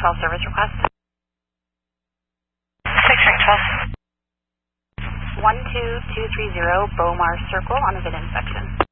12 service request. 6 ring 12. 12230 Beaumar Circle on a VIN inspection.